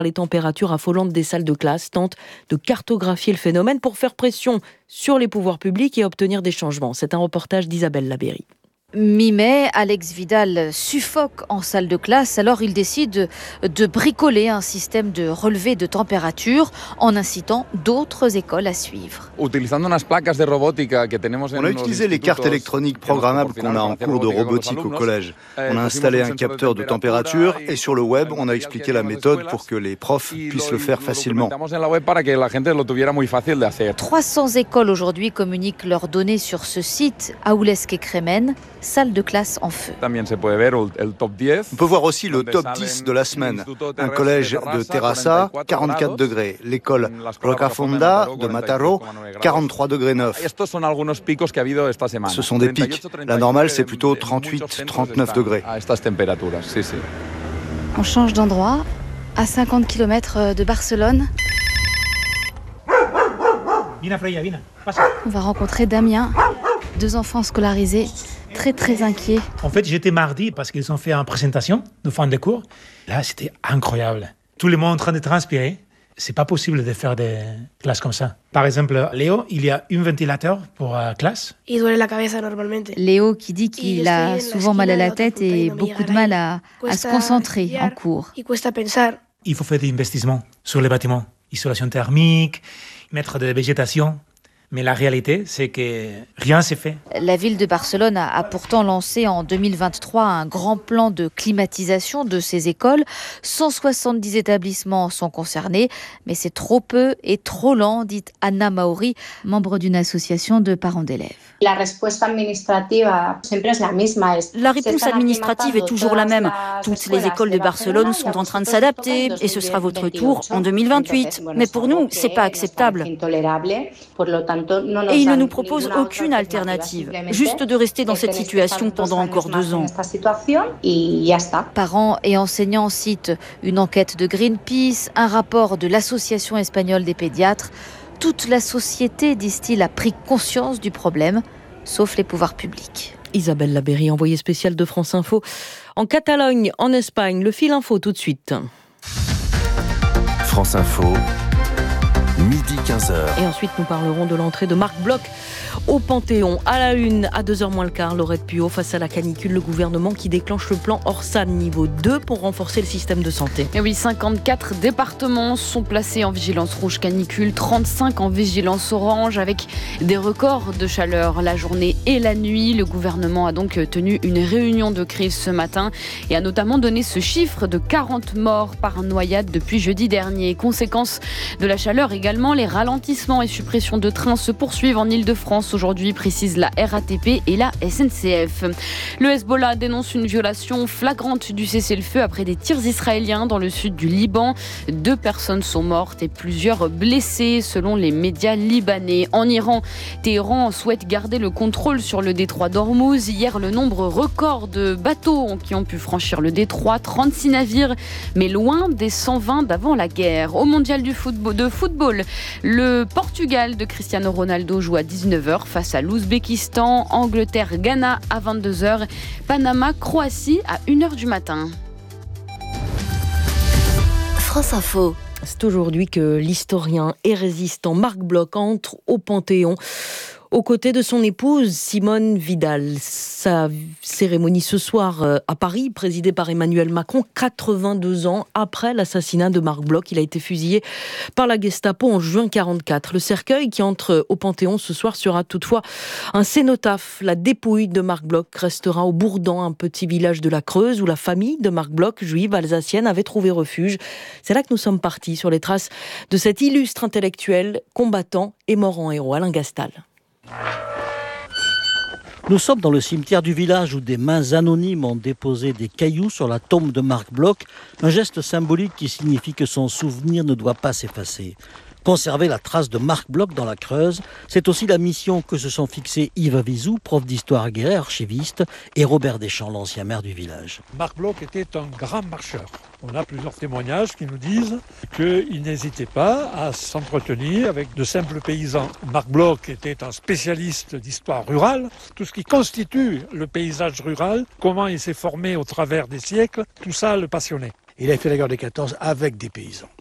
Les températures affolantes des salles de classe tentent de cartographier le phénomène pour faire pression sur les pouvoirs publics et obtenir des changements. C'est un reportage d'Isabelle Labéry. Mi-mai, Alex Vidal suffoque en salle de classe, alors il décide de bricoler un système de relevé de température en incitant d'autres écoles à suivre. On a utilisé les cartes électroniques programmables qu'on a en cours de robotique au collège. On a installé un capteur de température et sur le web, on a expliqué la méthode pour que les profs puissent le faire facilement. 300 écoles aujourd'hui communiquent leurs données sur ce site, Aulesque et Crémen, salle de classe en feu. On peut voir aussi le top 10 de la semaine. Un collège de Terrassa, 44 degrés. L'école Rocafonda de Mataró, 43 degrés 9. Ce sont des pics. La normale, c'est plutôt 38-39 degrés. On change d'endroit, à 50 km de Barcelone. On va rencontrer Damien, 2 enfants scolarisés, très inquiets. En fait, j'étais mardi parce qu'ils ont fait une présentation de fin de cours. Là, c'était incroyable. Tout le monde en train de transpirer. C'est pas possible de faire des classes comme ça. Par exemple, Léo, il y a un ventilateur pour classe. Léo qui dit qu'il a souvent mal à la tête et beaucoup de mal à se concentrer en cours. Il faut faire des investissements sur les bâtiments. Isolation thermique, mettre de végétation. Mais la réalité, c'est que rien s'est fait. La ville de Barcelone a pourtant lancé en 2023 un grand plan de climatisation de ses écoles. 170 établissements sont concernés, mais c'est trop peu et trop lent, dit Anna Mauri, membre d'une association de parents d'élèves. La réponse administrative est toujours la même. Toutes les écoles de Barcelone sont en train de s'adapter et ce sera votre tour en 2028. Mais pour nous, c'est pas acceptable. Et ils ne nous proposent aucune alternative, juste de rester dans cette situation pendant encore 2 ans. Parents et enseignants citent une enquête de Greenpeace, un rapport de l'Association espagnole des pédiatres. Toute la société, disent-ils, a pris conscience du problème, sauf les pouvoirs publics. Isabelle Labéry, envoyée spéciale de France Info. En Catalogne, en Espagne, le fil info tout de suite. France Info. Midi 15h. Et ensuite, nous parlerons de l'entrée de Marc Bloch au Panthéon. À la une, à 2h moins le quart, Laurette Puot, face à la canicule, le gouvernement qui déclenche le plan Orsan niveau 2 pour renforcer le système de santé. Et oui, 54 départements sont placés en vigilance rouge canicule, 35 en vigilance orange, avec des records de chaleur la journée et la nuit. Le gouvernement a donc tenu une réunion de crise ce matin et a notamment donné ce chiffre de 40 morts par noyade depuis jeudi dernier. Conséquence de la chaleur également, les ralentissements et suppressions de trains se poursuivent en Île-de-France aujourd'hui, précise la RATP et la SNCF. Le Hezbollah dénonce une violation flagrante du cessez-le-feu après des tirs israéliens dans le sud du Liban. 2 personnes sont mortes et plusieurs blessées selon les médias libanais. En Iran, Téhéran souhaite garder le contrôle sur le détroit d'Ormuz. Hier, le nombre record de bateaux qui ont pu franchir le détroit, 36 navires, mais loin des 120 d'avant la guerre. Au mondial de football, le Portugal de Cristiano Ronaldo joue à 19h face à l'Ouzbékistan, Angleterre-Ghana à 22h, Panama-Croatie à 1h du matin. France Info. C'est aujourd'hui que l'historien et résistant Marc Bloch entre au Panthéon aux côtés de son épouse Simone Vidal. Sa cérémonie ce soir à Paris, présidée par Emmanuel Macron, 82 ans après l'assassinat de Marc Bloch. Il a été fusillé par la Gestapo en juin 1944. Le cercueil qui entre au Panthéon ce soir sera toutefois un cénotaphe. La dépouille de Marc Bloch restera au Bourdan, un petit village de la Creuse où la famille de Marc Bloch, juive alsacienne, avait trouvé refuge. C'est là que nous sommes partis, sur les traces de cet illustre intellectuel, combattant et mort en héros. Alain Gastal. Nous sommes dans le cimetière du village où des mains anonymes ont déposé des cailloux sur la tombe de Marc Bloch, un geste symbolique qui signifie que son souvenir ne doit pas s'effacer. Conserver la trace de Marc Bloch dans la Creuse, c'est aussi la mission que se sont fixés Yves Vizou, prof d'histoire guerre, archiviste, et Robert Deschamps, l'ancien maire du village. Marc Bloch était un grand marcheur. On a plusieurs témoignages qui nous disent qu'il n'hésitait pas à s'entretenir avec de simples paysans. Marc Bloch était un spécialiste d'histoire rurale. Tout ce qui constitue le paysage rural, comment il s'est formé au travers des siècles, tout ça le passionnait. Il a fait la guerre de 14 avec des paysans.